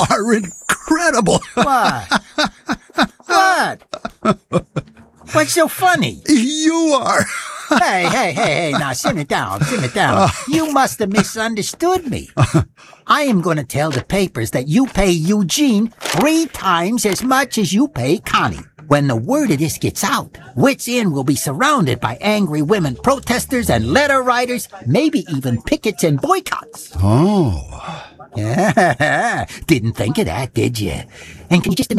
are incredible. What? What? What's so funny? You are. Hey, now simmer down. You must have misunderstood me. I am going to tell the papers that you pay Eugene 3 times as much as you pay Connie. When the word of this gets out, Wits End will be surrounded by angry women protesters and letter writers, maybe even pickets and boycotts. Oh. Yeah, didn't think of that, did you? And can you just